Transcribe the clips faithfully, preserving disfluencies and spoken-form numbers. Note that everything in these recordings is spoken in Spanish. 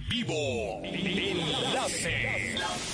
vivo. Enlace.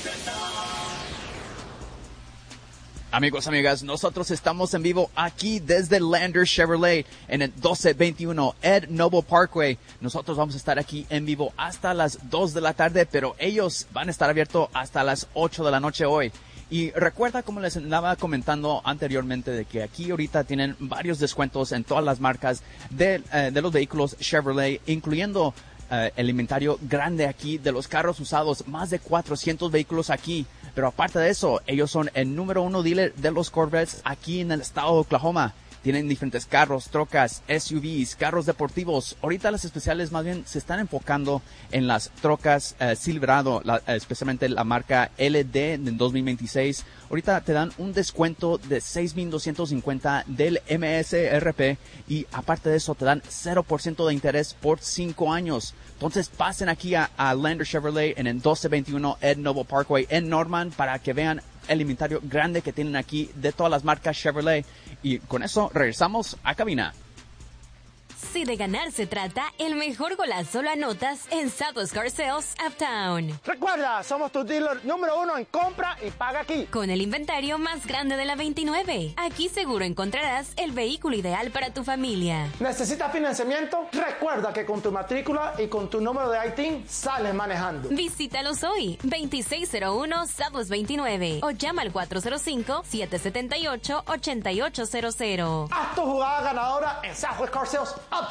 Amigos, amigas, nosotros estamos en vivo aquí desde Lander Chevrolet en el doce veintiuno Ed Noble Parkway. Nosotros vamos a estar aquí en vivo hasta las dos de la tarde, pero ellos van a estar abiertos hasta las ocho de la noche hoy. Y recuerda, como les andaba comentando anteriormente, de que aquí ahorita tienen varios descuentos en todas las marcas de, eh, de los vehículos Chevrolet, incluyendo Uh, el inventario grande aquí de los carros usados, más de cuatrocientos vehículos aquí. Pero aparte de eso, ellos son el número uno dealer de los Corvettes aquí en el estado de Oklahoma. Tienen diferentes carros, trocas, S U Vs, carros deportivos. Ahorita las especiales más bien se están enfocando en las trocas uh, Silverado, la, uh, especialmente la marca L D del dos mil veintiséis. Ahorita te dan un descuento de seis mil doscientos cincuenta del M S R P y aparte de eso te dan cero por ciento de interés por cinco años. Entonces pasen aquí a, a Lander Chevrolet en el doce veintiuno Ed Noble Parkway en Norman para que vean el inventario grande que tienen aquí de todas las marcas Chevrolet. Y con eso regresamos a cabina. Si de ganar se trata, el mejor golazo lo anotas en Southwest Car Sales Uptown. Recuerda, somos tu dealer número uno en compra y paga aquí. Con el inventario más grande de la veintinueve. Aquí seguro encontrarás el vehículo ideal para tu familia. ¿Necesitas financiamiento? Recuerda que con tu matrícula y con tu número de I T I N sales manejando. Visítalos hoy, veintiséis cero uno Southwest veintinueve o llama al cuatro cero cinco, siete siete ocho, ocho ocho cero cero. Haz tu jugada ganadora en Southwest Car Sales Uptown.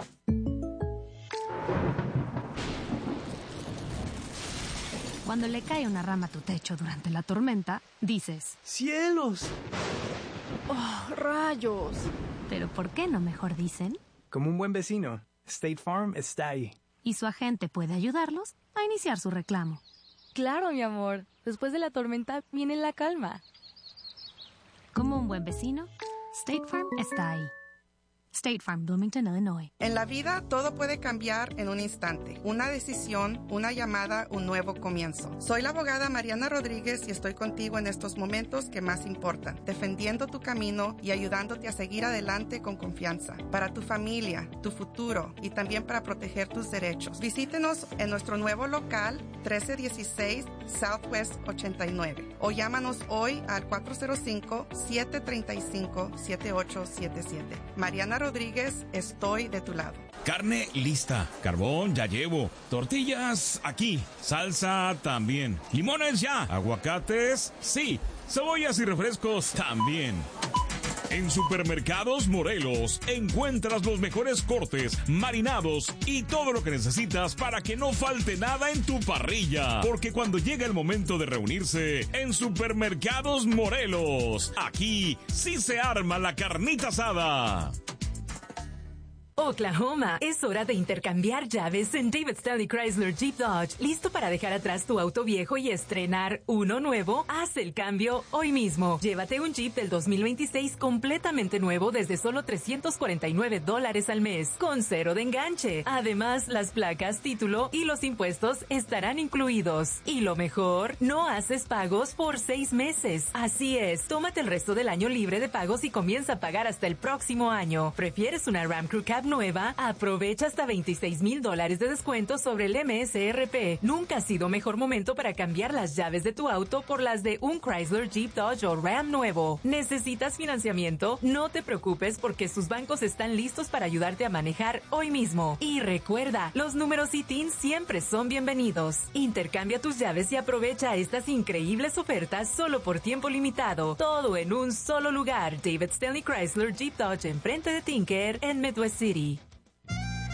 Cuando le cae una rama a tu techo durante la tormenta, dices: ¡Cielos! ¡Oh, rayos! Pero ¿por qué no mejor dicen? Como un buen vecino, State Farm está ahí. Y su agente puede ayudarlos a iniciar su reclamo. Claro, mi amor. Después de la tormenta viene la calma. Como un buen vecino, State Farm está ahí. State Farm, Bloomington, Illinois. En la vida todo puede cambiar en un instante. Una decisión, una llamada, un nuevo comienzo. Soy la abogada Mariana Rodríguez y estoy contigo en estos momentos que más importan, defendiendo tu camino y ayudándote a seguir adelante con confianza. Para tu familia, tu futuro y también para proteger tus derechos. Visítenos en nuestro nuevo local, trece dieciséis Southwest ochenta y nueve. O llámanos hoy al cuatro cero cinco, siete tres cinco, siete ocho siete siete. Mariana Rodríguez, estoy de tu lado. Carne lista, carbón ya llevo, tortillas aquí, salsa también, limones ya, aguacates sí, cebollas y refrescos también. En Supermercados Morelos encuentras los mejores cortes, marinados y todo lo que necesitas para que no falte nada en tu parrilla. Porque cuando llega el momento de reunirse en Supermercados Morelos, aquí sí se arma la carnita asada. Oklahoma, es hora de intercambiar llaves en David Stanley Chrysler Jeep Dodge. ¿Listo para dejar atrás tu auto viejo y estrenar uno nuevo? Haz el cambio hoy mismo. Llévate un Jeep del dos mil veintiséis completamente nuevo desde solo trescientos cuarenta y nueve dólares al mes, con cero de enganche. Además, las placas, título y los impuestos estarán incluidos. Y lo mejor, no haces pagos por seis meses. Así es, tómate el resto del año libre de pagos y comienza a pagar hasta el próximo año. ¿Prefieres una Ram Crew Cab nueva? Aprovecha hasta veintiséis mil dólares de descuento sobre el M S R P. Nunca ha sido mejor momento para cambiar las llaves de tu auto por las de un Chrysler, Jeep, Dodge o Ram nuevo. ¿Necesitas financiamiento? No te preocupes porque sus bancos están listos para ayudarte a manejar hoy mismo. Y recuerda, los números I T I N siempre son bienvenidos. Intercambia tus llaves y aprovecha estas increíbles ofertas solo por tiempo limitado. Todo en un solo lugar. David Stanley Chrysler Jeep Dodge enfrente de Tinker en Midwest City.